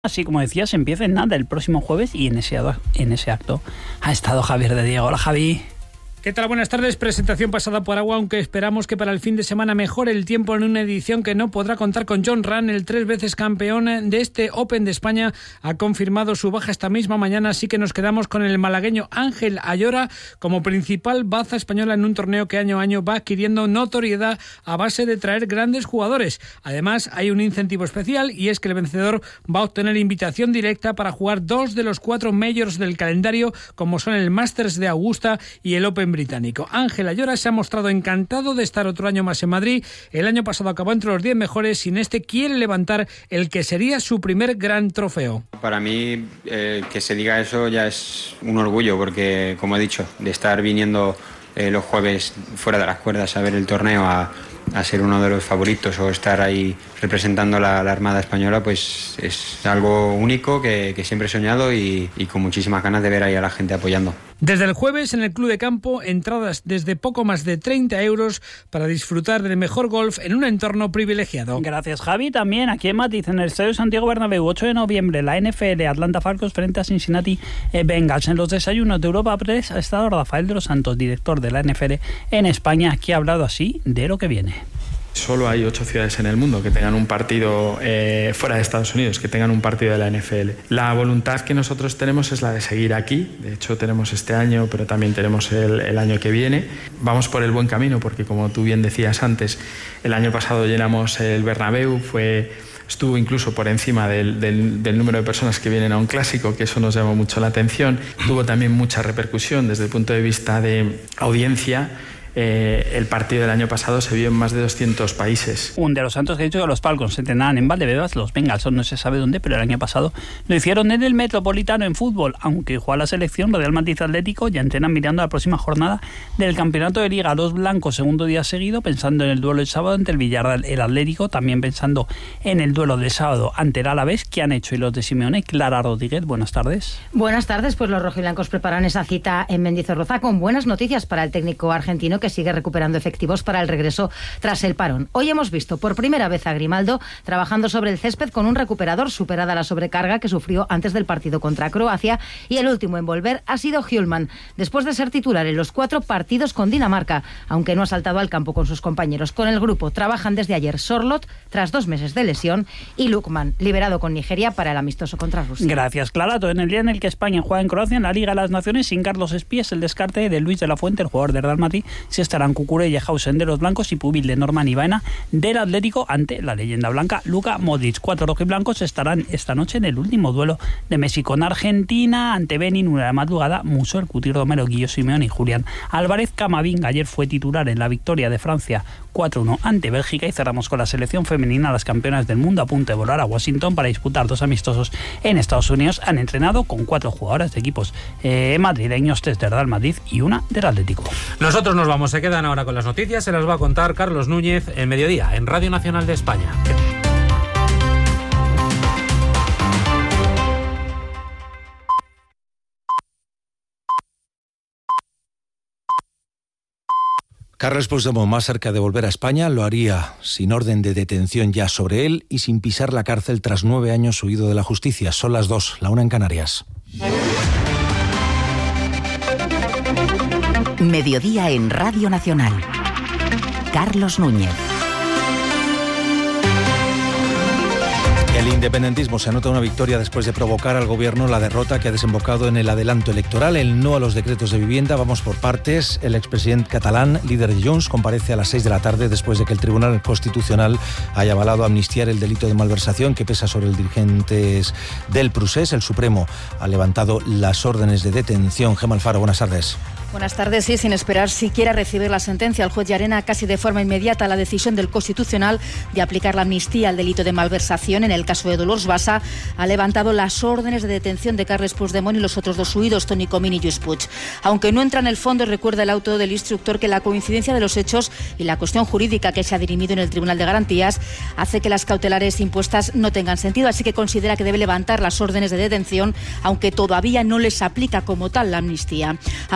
Así como decías, empieza en nada el próximo jueves y en ese acto ha estado Javier de Diego. Hola, Javi. ¿Qué tal? Buenas tardes. Presentación pasada por agua, aunque esperamos que para el fin de semana mejore el tiempo en una edición que no podrá contar con Jon Rahm. El 3 veces campeón de este Open de España ha confirmado su baja esta misma mañana, así que nos quedamos con el malagueño Ángel Ayora como principal baza española en un torneo que año a año va adquiriendo notoriedad a base de traer grandes jugadores. Además, hay un incentivo especial y es que el vencedor va a obtener invitación directa para jugar 2 de los 4 majors del calendario, como son el Masters de Augusta y el Open británico. Ángel Ayora se ha mostrado encantado de estar otro año más en Madrid. El año pasado acabó entre los 10 mejores y en este quiere levantar el que sería su primer gran trofeo. Para mí, que se diga eso ya es un orgullo, porque, como he dicho, de estar viniendo los jueves fuera de las cuerdas a ver el torneo, a ser uno de los favoritos o estar ahí representando la Armada Española, pues es algo único que siempre he soñado y con muchísimas ganas de ver ahí a la gente apoyando. Desde el jueves en el Club de Campo, entradas desde poco más de 30 euros para disfrutar del mejor golf en un entorno privilegiado. Gracias, Javi. También aquí en Matiz, en el Estadio Santiago Bernabéu, 8 de noviembre, la NFL Atlanta Falcons frente a Cincinnati Bengals. En los desayunos de Europa Press ha estado Rafael de los Santos, director de la NFL en España, que ha hablado así de lo que viene. Solo hay 8 ciudades en el mundo que tengan un partido fuera de Estados Unidos, que tengan un partido de la NFL. La voluntad que nosotros tenemos es la de seguir aquí. De hecho, tenemos este año, pero también tenemos el año que viene. Vamos por el buen camino porque, como tú bien decías antes, el año pasado llenamos el Bernabéu, estuvo incluso por encima del número de personas que vienen a un clásico, que eso nos llamó mucho la atención. Tuvo también mucha repercusión desde el punto de vista de audiencia. El partido del año pasado se vio en más de 200 países. Un de los Santos que ha dicho que los Falcons se entrenaban en Valdebebas, los Bengals no se sabe dónde, pero el año pasado lo hicieron en el Metropolitano en fútbol. Aunque juega la selección, Real Madrid Atlético ya entrenan mirando la próxima jornada del Campeonato de Liga. Los blancos, segundo día seguido, pensando en el duelo del sábado ante el Villarreal, el Atlético, también pensando en el duelo del sábado ante el Alavés. ¿Qué han hecho? Y los de Simeone. Clara Rodríguez, buenas tardes. Buenas tardes, pues los rojiblancos preparan esa cita en Mendizorroza con buenas noticias para el técnico argentino, que sigue recuperando efectivos para el regreso tras el parón. Hoy hemos visto por primera vez a Grimaldo trabajando sobre el césped con un recuperador, superada la sobrecarga que sufrió antes del partido contra Croacia, y el último en volver ha sido Hjulmand, después de ser titular en los 4 partidos con Dinamarca, aunque no ha saltado al campo con sus compañeros. Con el grupo trabajan desde ayer Sorloth, tras 2 meses de lesión, y Lukman, liberado con Nigeria para el amistoso contra Rusia. Gracias, Clarato. En el día en el que España juega en Croacia en la Liga de las Naciones, sin Carlos Espías, el descarte de Luis de la Fuente, el jugador de Real Madrid, se estarán Cucurella, Hausen de los blancos y Pubil de Norman y Baena del Atlético ante la leyenda blanca Luka Modric. 4 rojiblancos estarán esta noche en el último duelo de Messi con Argentina ante Benin, una de la madrugada. Musso, el Cuti Romero, Guillo Simeone y Julián Álvarez. Camavinga ayer fue titular en la victoria de Francia 4-1 ante Bélgica. Y cerramos con la selección femenina, las campeonas del mundo a punto de volar a Washington para disputar 2 amistosos en Estados Unidos. Han entrenado con 4 jugadoras de equipos madrileños, 3 de Real Madrid y una del Atlético. Nosotros nos vamos, se quedan ahora con las noticias, se las va a contar Carlos Núñez en Mediodía, en Radio Nacional de España. Carles Puigdemont, más cerca de volver a España, lo haría sin orden de detención ya sobre él y sin pisar la cárcel tras 9 años huido de la justicia. Son las 2, la 1 en Canarias. Mediodía en Radio Nacional. Carlos Núñez. El independentismo se anota una victoria después de provocar al gobierno la derrota que ha desembocado en el adelanto electoral, el no a los decretos de vivienda. Vamos por partes. El expresidente catalán, líder de Junts, comparece a las 6 de la tarde después de que el Tribunal Constitucional haya avalado amnistiar el delito de malversación que pesa sobre el dirigentes del Procés. El Supremo ha levantado las órdenes de detención. Gemma Alfaro, buenas tardes. Buenas tardes. Sí, sin esperar siquiera recibir la sentencia, el juez Llarena casi de forma inmediata la decisión del Constitucional de aplicar la amnistía al delito de malversación en el caso de Dolors Bassa ha levantado las órdenes de detención de Carles Puigdemont y los otros 2 huidos, Toni Comín y Lluís Puig. Aunque no entra en el fondo, recuerda el auto del instructor que la coincidencia de los hechos y la cuestión jurídica que se ha dirimido en el Tribunal de Garantías hace que las cautelares impuestas no tengan sentido, así que considera que debe levantar las órdenes de detención, aunque todavía no les aplica como tal la amnistía. Habrá que esperar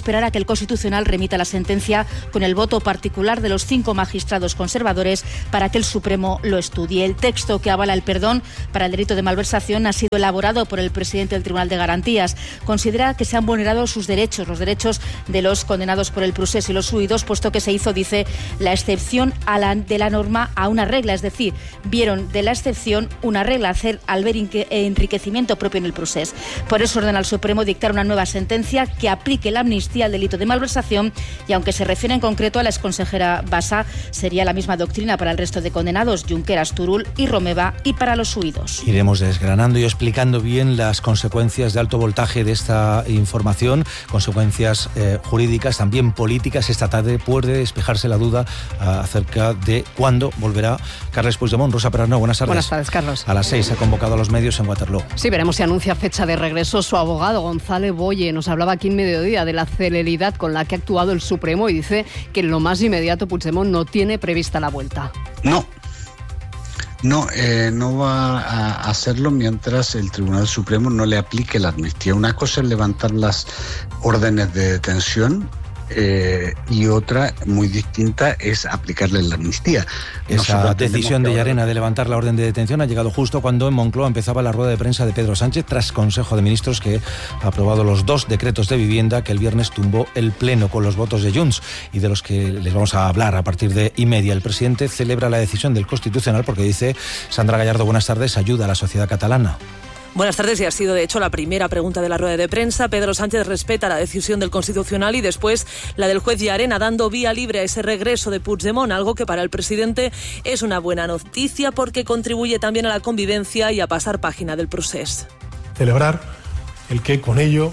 esperar a que el Constitucional remita la sentencia con el voto particular de los 5 magistrados conservadores para que el Supremo lo estudie. El texto que avala el perdón para el delito de malversación ha sido elaborado por el presidente del Tribunal de Garantías. Considera que se han vulnerado sus derechos, los derechos de los condenados por el procés y los huidos, puesto que se hizo, dice, la excepción de la norma a una regla, es decir, vieron de la excepción una regla, hacer al ver enriquecimiento propio en el procés. Por eso ordena al Supremo dictar una nueva sentencia que aplique la amnistía al delito de malversación y, aunque se refiere en concreto a la exconsejera Bassa, sería la misma doctrina para el resto de condenados, Junqueras, Turull y Romeva, y para los huidos. Iremos desgranando y explicando bien las consecuencias de alto voltaje de esta información, consecuencias jurídicas, también políticas. Esta tarde puede despejarse la duda acerca de cuándo volverá Carles Puigdemont. Rosa Perarnau, buenas tardes. Buenas tardes, Carlos. A las 6 ha convocado a los medios en Waterloo. Sí, veremos si anuncia fecha de regreso. Su abogado, González Boye, nos hablaba aquí en Mediodía de la celeridad con la que ha actuado el Supremo y dice que en lo más inmediato Puigdemont no tiene prevista la vuelta. No va a hacerlo mientras el Tribunal Supremo no le aplique la amnistía. Una cosa es levantar las órdenes de detención y otra muy distinta es aplicarle la amnistía. Esa decisión de Llarena de levantar la orden de detención ha llegado justo cuando en Moncloa empezaba la rueda de prensa de Pedro Sánchez tras Consejo de Ministros, que ha aprobado los 2 decretos de vivienda que el viernes tumbó el Pleno con los votos de Junts y de los que les vamos a hablar a partir de 1:30. El presidente celebra la decisión del Constitucional porque dice, Sandra Gallardo, buenas tardes, ayuda a la sociedad catalana. Buenas tardes, y ha sido de hecho la primera pregunta de la rueda de prensa. Pedro Sánchez respeta la decisión del Constitucional y después la del juez Llarena, dando vía libre a ese regreso de Puigdemont, algo que para el presidente es una buena noticia porque contribuye también a la convivencia y a pasar página del proceso. Celebrar el que con ello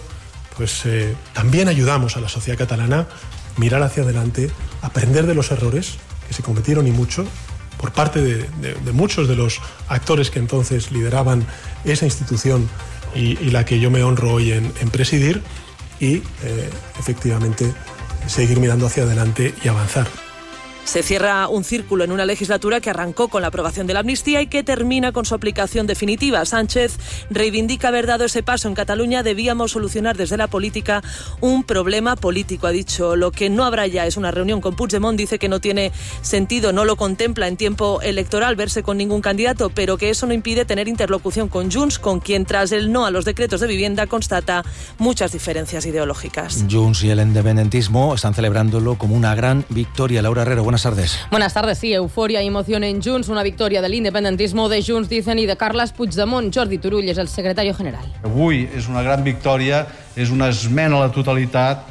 también ayudamos a la sociedad catalana a mirar hacia adelante, aprender de los errores que se cometieron y mucho, por parte de muchos de los actores que entonces lideraban esa institución y la que yo me honro hoy en presidir, y efectivamente seguir mirando hacia adelante y avanzar. Se cierra un círculo en una legislatura que arrancó con la aprobación de la amnistía y que termina con su aplicación definitiva. Sánchez reivindica haber dado ese paso. En Cataluña debíamos solucionar desde la política un problema político, ha dicho. Lo que no habrá ya es una reunión con Puigdemont. Dice que no tiene sentido, no lo contempla en tiempo electoral verse con ningún candidato, pero que eso no impide tener interlocución con Junts, con quien tras el no a los decretos de vivienda constata muchas diferencias ideológicas. Junts y el independentismo están celebrándolo como una gran victoria. Laura Herrero, buenas tardes. Buenas tardes, sí, euforia y emoción en Junts, una victoria del independentismo de Junts, dicen, y de Carles Puigdemont. Jordi Turull és el secretari general. Avui és una gran victòria, és una esmena a la totalitat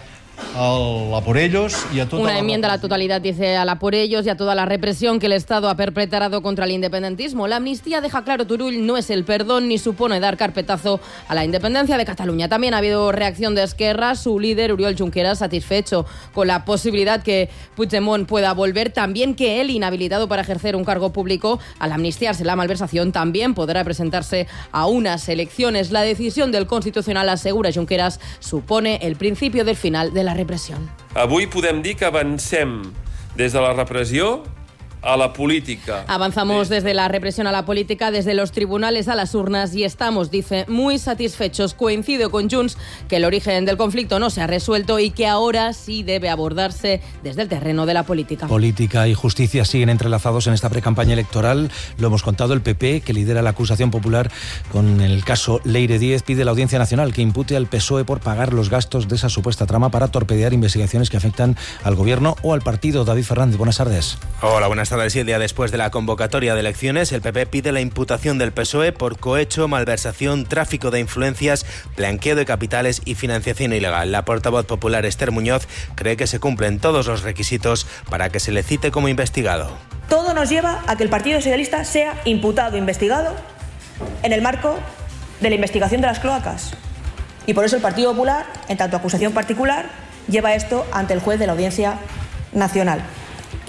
a por ellos y a toda una enmienda a la totalidad, dice, a la por ellos y a toda la represión que el Estado ha perpetrado contra el independentismo. La amnistía, deja claro Turull, no es el perdón ni supone dar carpetazo a la independencia de Cataluña. También ha habido reacción de Esquerra, su líder Oriol Junqueras satisfecho con la posibilidad que Puigdemont pueda volver, también que él, inhabilitado para ejercer un cargo público, al amnistiarse la malversación, también podrá presentarse a unas elecciones. La decisión del Constitucional, asegura Junqueras, supone el principio del final de la repressió. Avui podem dir que avancem des de la repressió a la política. Avanzamos desde la represión a la política, desde los tribunales a las urnas, y estamos, dice, muy satisfechos. Coincido con Junts que el origen del conflicto no se ha resuelto y que ahora sí debe abordarse desde el terreno de la política. Política y justicia siguen entrelazados en esta precampaña electoral. Lo hemos contado, el PP, que lidera la acusación popular con el caso Leire Díez, pide a la Audiencia Nacional que impute al PSOE por pagar los gastos de esa supuesta trama para torpedear investigaciones que afectan al gobierno o al partido. David Fernández, buenas tardes. Hola, buenas tardes. Y el día después de la convocatoria de elecciones, el PP pide la imputación del PSOE por cohecho, malversación, tráfico de influencias, blanqueo de capitales y financiación ilegal. La portavoz popular Esther Muñoz cree que se cumplen todos los requisitos para que se le cite como investigado. Todo nos lleva a que el Partido Socialista sea imputado, investigado, en el marco de la investigación de las cloacas. Y por eso el Partido Popular, en tanto acusación particular, lleva esto ante el juez de la Audiencia Nacional.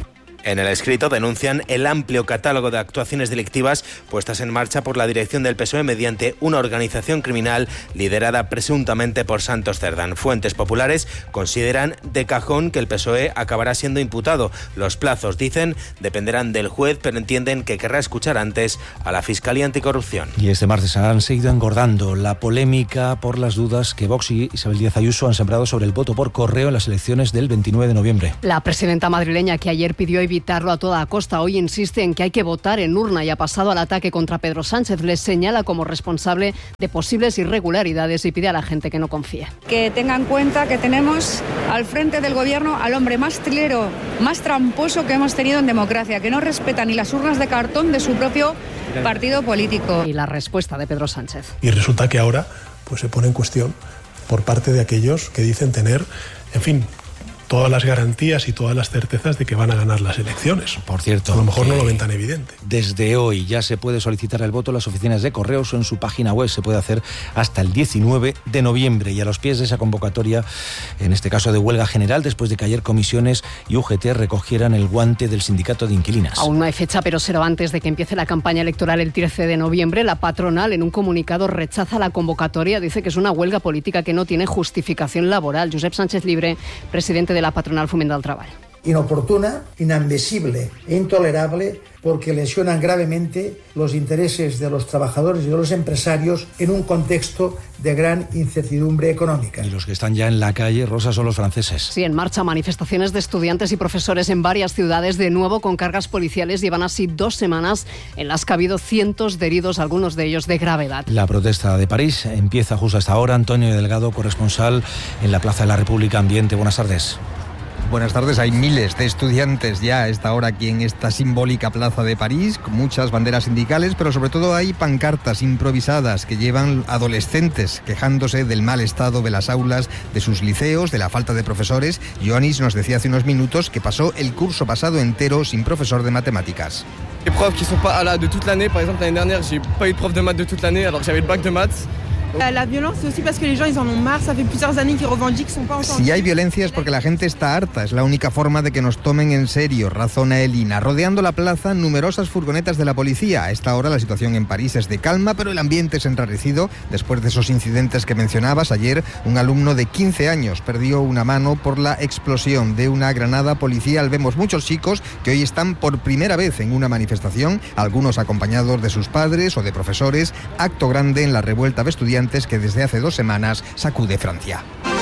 En el escrito denuncian el amplio catálogo de actuaciones delictivas puestas en marcha por la dirección del PSOE mediante una organización criminal liderada presuntamente por Santos Cerdán. Fuentes populares consideran de cajón que el PSOE acabará siendo imputado. Los plazos, dicen, dependerán del juez, pero entienden que querrá escuchar antes a la Fiscalía Anticorrupción. Y este martes han seguido engordando la polémica por las dudas que Vox y Isabel Díaz Ayuso han sembrado sobre el voto por correo en las elecciones del 29 de noviembre. La presidenta madrileña, que ayer pidió evitarlo a toda costa, hoy insiste en que hay que votar en urna y ha pasado al ataque contra Pedro Sánchez. Les señala como responsable de posibles irregularidades y pide a la gente que no confíe. Que tengan en cuenta que tenemos al frente del gobierno al hombre más trilero, más tramposo que hemos tenido en democracia, que no respeta ni las urnas de cartón de su propio partido político. Y la respuesta de Pedro Sánchez. Y resulta que ahora pues se pone en cuestión por parte de aquellos que dicen tener, en fin, todas las garantías y todas las certezas de que van a ganar las elecciones. Por cierto, a lo mejor no lo ven tan evidente. Desde hoy ya se puede solicitar el voto en las oficinas de correos o en su página web. Se puede hacer hasta el 19 de noviembre. Y a los pies de esa convocatoria, en este caso de huelga general, después de que ayer comisiones y UGT recogieran el guante del sindicato de inquilinas. Aún no hay fecha, pero será antes de que empiece la campaña electoral el 13 de noviembre. La patronal, en un comunicado, rechaza la convocatoria. Dice que es una huelga política que no tiene justificación laboral. Josep Sánchez Libre, presidente de la patronal Foment del Treball. Inoportuna, inadmisible e intolerable porque lesionan gravemente los intereses de los trabajadores y de los empresarios en un contexto de gran incertidumbre económica. Y los que están ya en la calle, Rosa, son los franceses. Sí, en marcha manifestaciones de estudiantes y profesores en varias ciudades, de nuevo con cargas policiales. Llevan así 2 semanas en las que ha habido cientos de heridos, algunos de ellos de gravedad. La protesta de París empieza justo hasta ahora. Antonio Delgado, corresponsal en la Plaza de la República. Ambiente, buenas tardes. Buenas tardes, hay miles de estudiantes ya a esta hora aquí en esta simbólica plaza de París, con muchas banderas sindicales, pero sobre todo hay pancartas improvisadas que llevan adolescentes quejándose del mal estado de las aulas, de sus liceos, de la falta de profesores. Ioannis nos decía hace unos minutos que pasó el curso pasado entero sin profesor de matemáticas. Les profs qui sont pas là de toute l'année, par exemple l'année dernière, j'ai pas eu de prof de maths de toute l'année alors que j'avais le bac de maths. La violence c'est aussi parce que les gens ils en ont marre, ça fait plusieurs années qu'ils revendiquent, sont pas entendus. Si hay violencia es porque la gente está harta, es la única forma de que nos tomen en serio, razona Elina. Rodeando la plaza, numerosas furgonetas de la policía. A esta hora la situación en París es de calma, pero el ambiente es enrarecido después de esos incidentes que mencionabas. Ayer un alumno de 15 años perdió una mano por la explosión de una granada policial. Vemos muchos chicos que hoy están por primera vez en una manifestación, algunos acompañados de sus padres o de profesores. Acto grande en la revuelta de estudiantes que desde hace 2 semanas sacude Francia.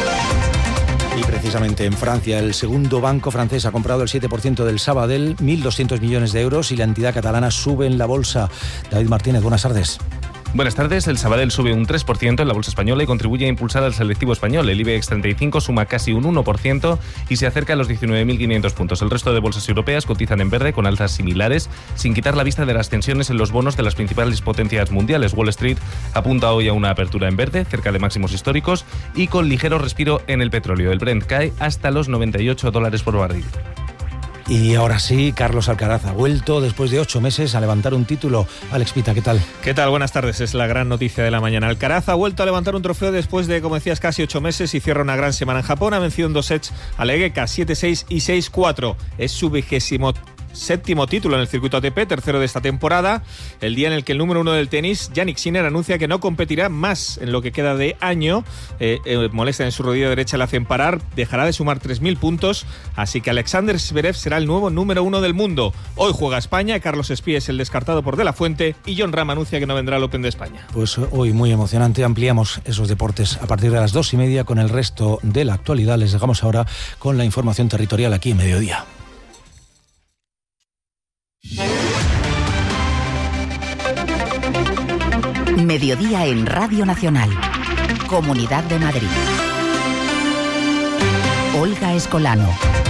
Y precisamente en Francia, el segundo banco francés ha comprado el 7% del Sabadell, 1.200 millones de euros, y la entidad catalana sube en la bolsa. David Martínez, buenas tardes. Buenas tardes. El Sabadell sube un 3% en la bolsa española y contribuye a impulsar al selectivo español. El IBEX 35 suma casi un 1% y se acerca a los 19.500 puntos. El resto de bolsas europeas cotizan en verde con alzas similares, sin quitar la vista de las tensiones en los bonos de las principales potencias mundiales. Wall Street apunta hoy a una apertura en verde, cerca de máximos históricos, y con ligero respiro en el petróleo. El Brent cae hasta los $98 por barril. Y ahora sí, Carlos Alcaraz ha vuelto después de 8 meses a levantar un título. Alex Pita, ¿qué tal? ¿Qué tal? Buenas tardes. Es la gran noticia de la mañana. Alcaraz ha vuelto a levantar un trofeo después de, como decías, casi 8 meses y cierra una gran semana en Japón. Ha vencido en 2 sets a Legueka, 7-6 y 6-4. Es su 27º título en el circuito ATP, tercero de esta temporada. El día en el que el número 1 del tenis, Jannik Sinner, anuncia que no competirá más en lo que queda de año. Molestia en su rodilla derecha le hacen parar. Dejará de sumar 3.000 puntos. Así que Alexander Zverev será el nuevo número 1 del mundo. Hoy juega España. Carlos Espí es el descartado por De La Fuente. Y Jon Rahm anuncia que no vendrá al Open de España. Pues hoy muy emocionante. Ampliamos esos deportes a partir de las 2:30 con el resto de la actualidad. Les dejamos ahora con la información territorial aquí en Mediodía. Mediodía en Radio Nacional. Comunidad de Madrid. Olga Escolano.